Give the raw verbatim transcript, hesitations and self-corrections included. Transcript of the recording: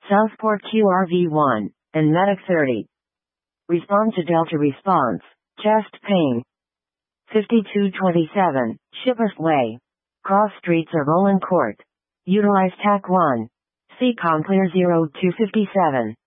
Southport Q R V one, and Medic thirty. Respond to Delta response. Chest pain. fifty-two twenty-seven, Shippers Way. Cross streets or Roland Court. Utilize T A C one. C COM clear zero two five seven.